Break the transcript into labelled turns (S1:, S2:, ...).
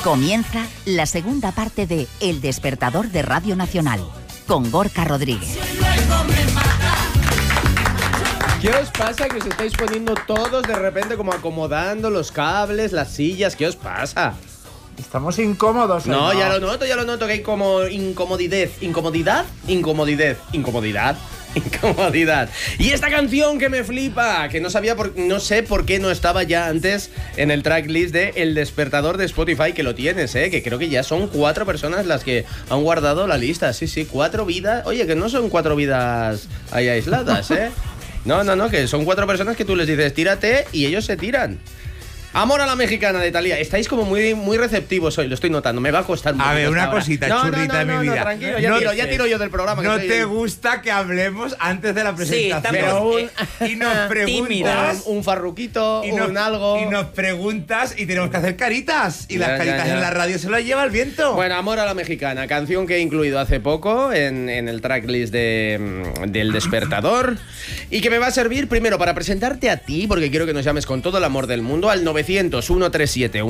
S1: Comienza la segunda parte de El Despertador de Radio Nacional, con Gorka Rodríguez.
S2: ¿Qué os pasa que os estáis poniendo todos de repente como acomodando los cables, las sillas? ¿Qué os pasa?
S3: Estamos incómodos.
S2: No, ya lo noto, que hay como incomodidad. Y esta canción que me flipa, que no sé por qué no estaba ya antes en el tracklist de El Despertador de Spotify, que lo tienes, que creo que ya son 4 personas las que han guardado la lista. Sí, 4 vidas. Oye, que no son 4 vidas ahí aisladas, No, que son 4 personas que tú les dices tírate y ellos se tiran. Amor a la mexicana de Thalía. Estáis como muy receptivos hoy, lo estoy notando. Me va a costar mucho.
S3: A ver, una cosita, churrita de mi vida.
S2: No, tranquilo, ya tiro yo del programa.
S3: ¿No te gusta que hablemos antes de la presentación?
S2: Sí,
S3: y nos preguntas...
S2: Un farruquito, un algo...
S3: Y nos preguntas y tenemos que hacer caritas. Y las caritas en la radio se las lleva el viento.
S2: Bueno, Amor a la mexicana, canción que he incluido hace poco en el tracklist del Despertador. Y que me va a servir primero para presentarte a ti, porque quiero que nos llames con todo el amor del mundo, al 900 137